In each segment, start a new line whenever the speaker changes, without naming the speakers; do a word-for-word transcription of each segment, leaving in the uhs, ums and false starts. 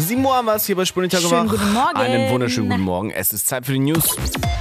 sieben Uhr haben wir es hier bei Spunittag
Schönen
gemacht.
guten Morgen.
Einen wunderschönen guten Morgen. Es ist Zeit für die News.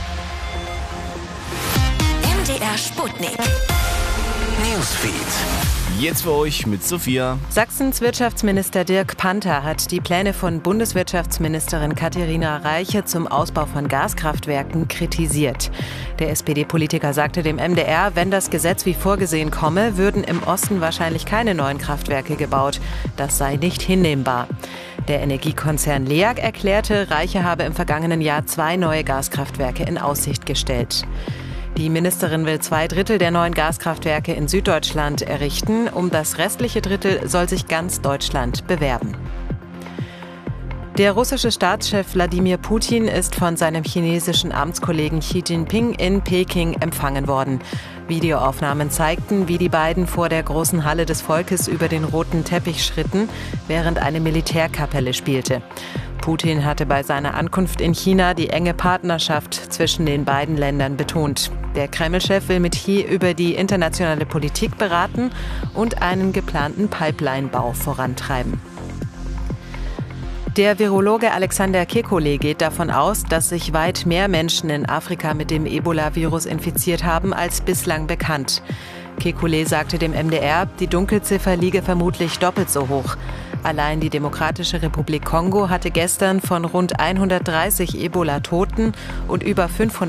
M D R Sputnik. Newsfeed.
Jetzt für euch mit Sophia.
Sachsens Wirtschaftsminister Dirk Panther hat die Pläne von Bundeswirtschaftsministerin Katharina Reiche zum Ausbau von Gaskraftwerken kritisiert. Der S P D-Politiker sagte dem M D R, wenn das Gesetz wie vorgesehen komme, würden im Osten wahrscheinlich keine neuen Kraftwerke gebaut. Das sei nicht hinnehmbar. Der Energiekonzern LEAG erklärte, Reiche habe im vergangenen Jahr zwei neue Gaskraftwerke in Aussicht gestellt. Die Ministerin will zwei Drittel der neuen Gaskraftwerke in Süddeutschland errichten. Um das restliche Drittel soll sich ganz Deutschland bewerben. Der russische Staatschef Wladimir Putin ist von seinem chinesischen Amtskollegen Xi Jinping in Peking empfangen worden. Videoaufnahmen zeigten, wie die beiden vor der großen Halle des Volkes über den roten Teppich schritten, während eine Militärkapelle spielte. Putin hatte bei seiner Ankunft in China die enge Partnerschaft zwischen den beiden Ländern betont. Der Kreml-Chef will mit Xi über die internationale Politik beraten und einen geplanten Pipeline-Bau vorantreiben. Der Virologe Alexander Kekulé geht davon aus, dass sich weit mehr Menschen in Afrika mit dem Ebola-Virus infiziert haben, als bislang bekannt. Kekulé sagte dem M D R, die Dunkelziffer liege vermutlich doppelt so hoch. Allein die Demokratische Republik Kongo hatte gestern von rund hundertdreißig Ebola-Toten und über fünfhundert